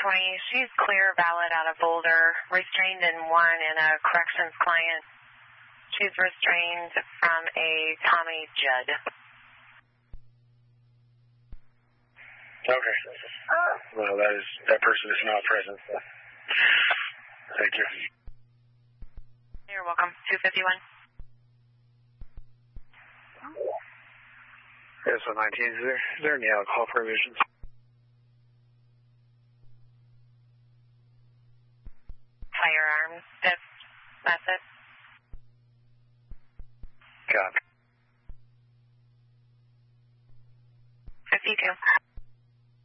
she's clear, valid out of Boulder, restrained in one and a corrections client. She's restrained from a Tommy Judd. Okay. Well, that person is not present. Thank you. You're welcome. 251. Yes, so 19. Is there any alcohol prohibitions? Firearms. That's it.